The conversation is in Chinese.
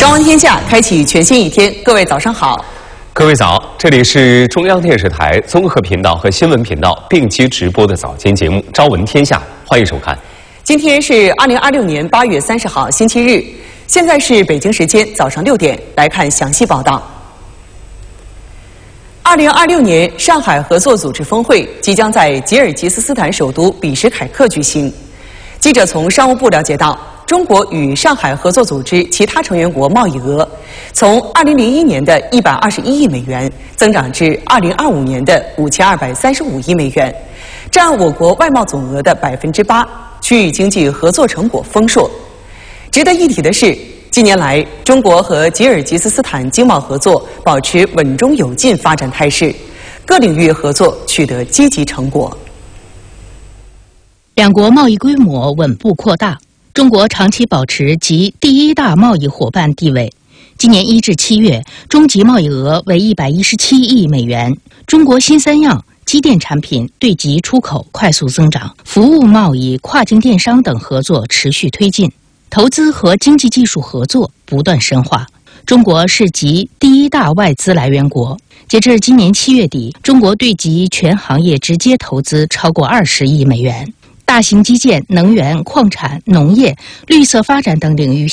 朝闻天下，开启全新一天。各位早上好， 各位早，这里是中央电视台综合频道和新闻频道并机直播的早间节目《朝闻天下》，欢迎收看。 今天是2026年8月30号，星期日，现在是北京时间早上6点，来看详细报道。2026年上海合作组织峰会即将在吉尔吉斯斯坦首都比什凯克举行。记者从商务部了解到，中国与上海合作组织其他成员国贸易额从2001年的121亿美元增长至2025年的5235亿美元，占我国外贸总额的8%，区域经济合作成果丰硕。值得一提的是，近年来中国和吉尔吉斯斯坦经贸合作保持稳中有进发展态势，各领域合作取得积极成果。 两国贸易规模稳步扩大，中国长期保持其第一大贸易伙伴地位。今年1至7月，中级贸易额为117亿美元。中国新三样、机电产品对集出口快速增长，服务贸易、跨境电商等合作持续推进，投资和经济技术合作不断深化。中国是集第一大外资来源国。截至今年7月底，中国对集全行业直接投资超过20亿美元。大型基建、能源、矿产、农业、绿色发展等领域